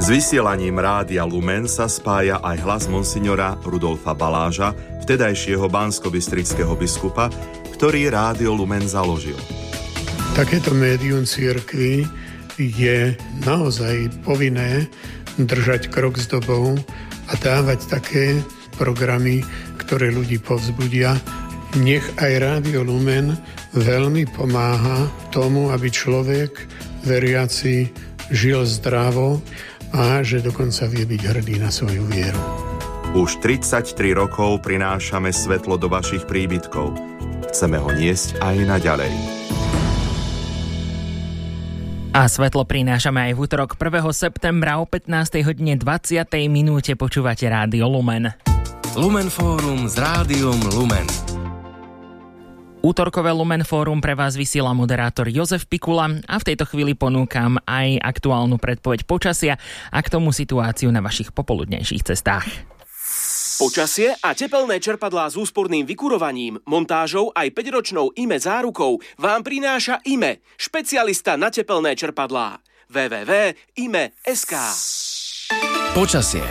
S vysielaním Rádia Lumen sa spája aj hlas monsignora Rudolfa Baláža, vtedajšieho banskobystrického biskupa, ktorý Rádio Lumen založil. Takéto médium cirkvi je naozaj povinné držať krok s dobou a dávať také programy, ktoré ľudí povzbudia. Nech aj Rádio Lumen veľmi pomáha tomu, aby človek veriaci žil zdravo a že dokonca vie byť hrdý na svoju vieru. Už 33 rokov prinášame svetlo do vašich príbytkov. Chceme ho niesť aj naďalej. A svetlo prinášame aj v útorok 1. septembra o 15:20 počúvate Rádio Lumen. Lumen Fórum s Rádiom Lumen. Útorkové Lumen Fórum pre vás vysiela moderátor Jozef Pikula a v tejto chvíli ponúkam aj aktuálnu predpoveď počasia a k tomu situáciu na vašich popoludnejších cestách. Počasie a tepelné čerpadlá s úsporným vykurovaním, montážou aj 5-ročnou IME zárukou vám prináša IME, špecialista na tepelné čerpadlá. www.ime.sk. Počasie.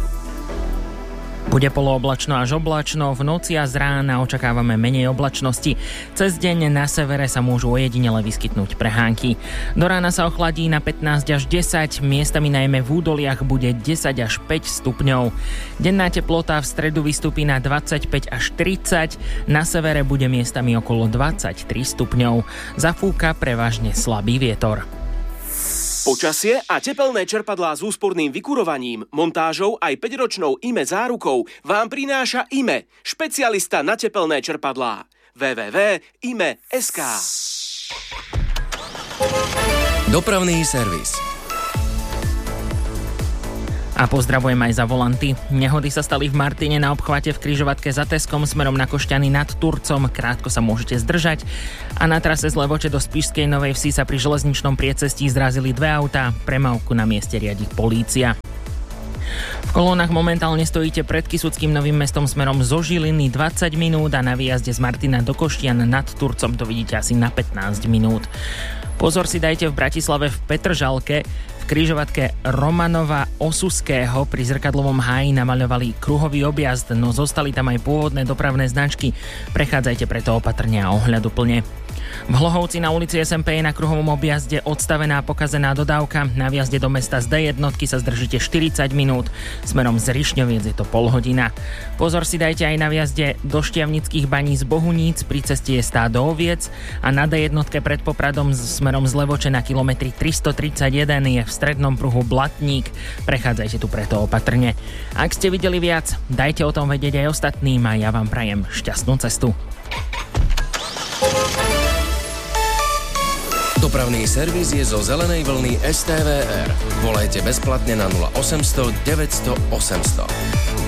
Bude polooblačno až oblačno, v noci a z rána očakávame menej oblačnosti. Cez deň na severe sa môžu ojedinele vyskytnúť prehánky. Do rána sa ochladí na 15 až 10, miestami najmä v údoliach bude 10 až 5 stupňov. Denná teplota v stredu vystúpi na 25 až 30, na severe bude miestami okolo 23 stupňov. Zafúka prevažne slabý vietor. Počasie a tepelné čerpadlá s úsporným vykurovaním, montážou aj 5-ročnou IME zárukou vám prináša IME, špecialista na tepelné čerpadlá. www.ime.sk. Dopravný servis. A pozdravujem aj za volanty. Nehody sa stali v Martine na obchvate v križovatke za Teskom smerom na Košťany nad Turcom. Krátko sa môžete zdržať. A na trase z Levoče do Spišskej Novej Vsi sa pri železničnom priecestí zrazili 2 autá. Premávku na mieste riadi polícia. V kolónach momentálne stojíte pred Kysuckým Novým Mestom smerom zo Žiliny 20 minút a na výjazde z Martina do Koštian nad Turcom to vidíte asi na 15 minút. Pozor si dajte v Bratislave v Petržalke. V križovatke Romanova Osuského pri Zrkadlovom háji namaľovali kruhový objazd, no zostali tam aj pôvodné dopravné značky. Prechádzajte preto opatrne a ohľaduplne. V Hlohovci na ulici SMP je na kruhovom objazde odstavená pokazená dodávka. Na vjazde do mesta z D1 sa zdržíte 40 minút. Smerom z Rišňoviec je to pol hodina. Pozor si dajte aj na vjazde do Štiavnických baní z Bohuníc. Pri ceste je stádo oviec a na D1 pred Popradom smerom z Levoče na kilometri 331 je v strednom pruhu Blatník. Prechádzajte tu preto opatrne. Ak ste videli viac, dajte o tom vedieť aj ostatným a ja vám prajem šťastnú cestu. Dopravný servis je zo zelenej vlny STVR. Volajte bezplatne na 0800 900 800.